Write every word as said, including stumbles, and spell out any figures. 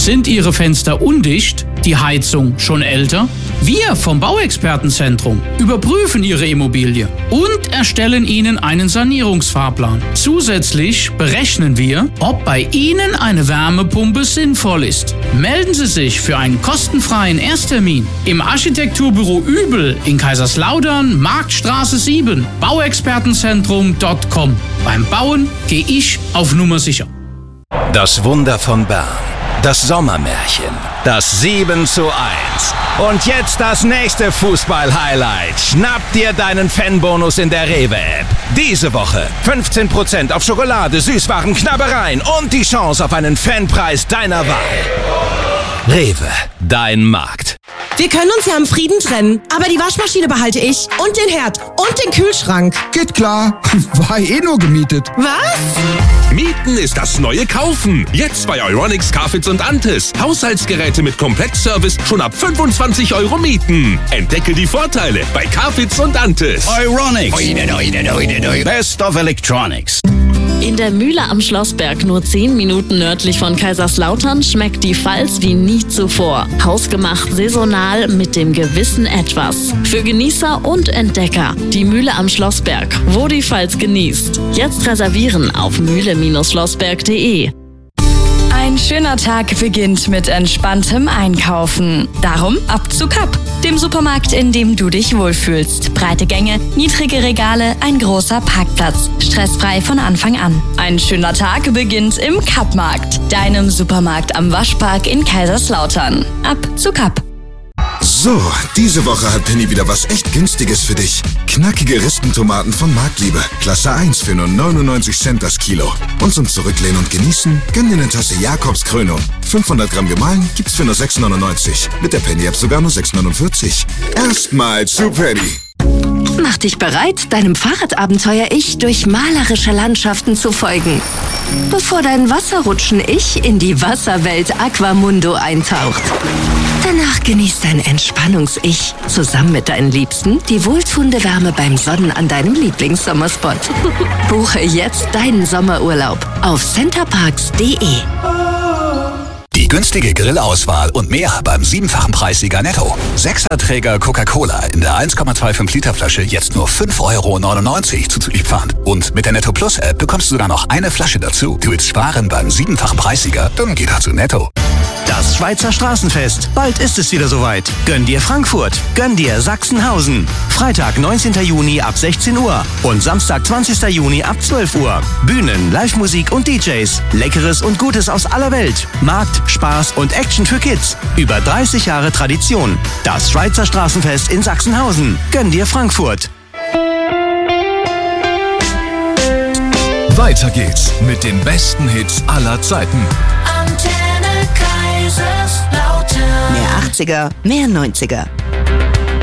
Sind Ihre Fenster undicht? Die Heizung schon älter? Wir vom Bauexpertenzentrum überprüfen Ihre Immobilie und erstellen Ihnen einen Sanierungsfahrplan. Zusätzlich berechnen wir, ob bei Ihnen eine Wärmepumpe sinnvoll ist. Melden Sie sich für einen kostenfreien Ersttermin im Architekturbüro Übel in Kaiserslautern, Marktstraße sieben, bauexpertenzentrum punkt com. Beim Bauen gehe ich auf Nummer sicher. Das Wunder von Bern. Das Sommermärchen. Das sieben zu eins. Und jetzt das nächste Fußball-Highlight. Schnapp dir deinen Fanbonus in der Rewe-App. Diese Woche fünfzehn Prozent auf Schokolade, Süßwaren, Knabbereien und die Chance auf einen Fanpreis deiner Wahl. Rewe, dein Markt. Wir können uns ja im Frieden trennen, aber die Waschmaschine behalte ich und den Herd und den Kühlschrank. Geht klar, war eh nur gemietet. Was? Mieten ist das neue Kaufen. Jetzt bei Euronics, Carfits und Antis. Haushaltsgeräte mit Komplettservice schon ab fünfundzwanzig Euro mieten. Entdecke die Vorteile bei Carfits und Antis. Euronics. Best of Electronics. In der Mühle am Schlossberg, nur zehn Minuten nördlich von Kaiserslautern, schmeckt die Pfalz wie nie zuvor. Hausgemacht, saisonal, mit dem gewissen Etwas. Für Genießer und Entdecker. Die Mühle am Schlossberg, wo die Pfalz genießt. Jetzt reservieren auf mühle Schlossberg punkt de. Ein schöner Tag beginnt mit entspanntem Einkaufen. Darum ab zu Kapp, dem Supermarkt, in dem du dich wohlfühlst. Breite Gänge, niedrige Regale, ein großer Parkplatz. Stressfrei von Anfang an. Ein schöner Tag beginnt im Kappmarkt, deinem Supermarkt am Waschpark in Kaiserslautern. Ab zu Kapp. So, diese Woche hat Penny wieder was echt Günstiges für dich. Knackige Ristentomaten von Marktliebe. Klasse eins für nur neunundneunzig Cent das Kilo. Und zum Zurücklehnen und Genießen, gönn dir eine Tasse Jakobskrönung. fünfhundert Gramm gemahlen gibt's für nur sechs neunundneunzig. Mit der Penny-App sogar nur sechs neunundvierzig. Erstmal zu Penny. Mach dich bereit, deinem Fahrradabenteuer-Ich durch malerische Landschaften zu folgen. Bevor dein Wasserrutschen-Ich in die Wasserwelt Aquamundo eintaucht. Danach genießt dein Entspannungs-Ich zusammen mit deinen Liebsten die wohltuende Wärme beim Sonnen an deinem Lieblingssommerspot. Buche jetzt deinen Sommerurlaub auf centerparks punkt de. Die günstige Grillauswahl und mehr beim siebenfachen Preissieger Netto. Sechserträger Coca-Cola in der eins Komma fünfundzwanzig Liter Flasche jetzt nur fünf Euro neunundneunzig zuzüglich Pfand. Und mit der Netto Plus App bekommst du sogar noch eine Flasche dazu. Du willst sparen beim siebenfachen Preissieger? Dann geh dazu Netto. Das Schweizer Straßenfest. Bald ist es wieder soweit. Gönn dir Frankfurt. Gönn dir Sachsenhausen. Freitag, neunzehnten Juni ab sechzehn Uhr und Samstag, zwanzigsten Juni ab zwölf Uhr. Bühnen, Live-Musik und D Js. Leckeres und Gutes aus aller Welt. Markt, Spaß und Action für Kids. Über dreißig Jahre Tradition. Das Schweizer Straßenfest in Sachsenhausen. Gönn dir Frankfurt. Weiter geht's mit den besten Hits aller Zeiten. Mehr achtziger, mehr neunziger.